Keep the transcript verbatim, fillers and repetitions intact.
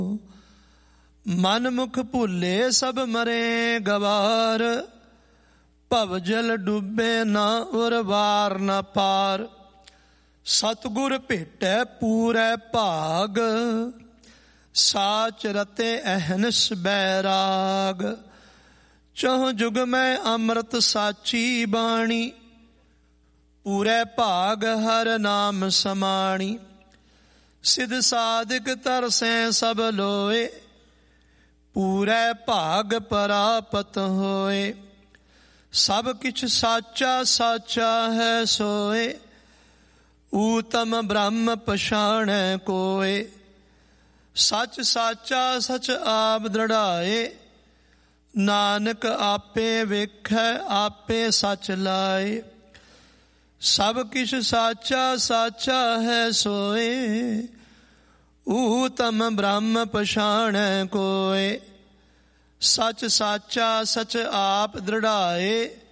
ਮਨ ਮੁਖ ਭੁੱਲੇ ਸਭ ਮਰੇ ਗਵਾਰ, ਭਵਜਲ ਡੁੱਬੇ ਨਾ ਉਰ ਵਾਰ ਨਾ ਪਾਰ। ਸਤਿਗੁਰ ਭੇਟੈ ਪੂਰੈ ਭਾਗ, ਸਾਚ ਰਤੇ ਅਹਨਿਸ ਬੈਰਾਗ। ਚਹੁ ਜੁਗ ਮੈਂ ਅੰਮ੍ਰਿਤ ਸਾਚੀ ਬਾਣੀ, ਪੂਰੇ ਭਾਗ ਹਰ ਨਾਮ ਸਮਾਣੀ। ਸਿਧ ਸਾਧਕ ਤਰਸੈ ਸਭ ਲੋਏ, ਪੂਰੇ ਭਾਗ ਪਰਾਪਤ ਹੋਏ। ਸਭ ਕਿਛ ਸਾਚਾ ਸਾਚਾ ਹੈ ਸੋਏ, ਊਤਮ ਬ੍ਰਹਮ ਪਛਾਣੈ ਕੋਏ। ਸੱਚ ਸਾਚਾ ਸਚ ਆਪ ਦ੍ਰਿੜਾਏ, ਨਾਨਕ ਆਪੇ ਵੇਖੈ ਆਪੇ ਸਚ ਲਾਏ। ਸਭ ਕਿਛ ਸਾਚਾ ਸਾਚਾ ਹੈ ਸੋਏ, ਊਤਮ ਬ੍ਰਹਮ ਪਛਾਣੈ ਕੋਏ। ਸਚ ਸਾਚਾ ਸਚ ਆਪ ਦ੍ਰਿੜਾਏ,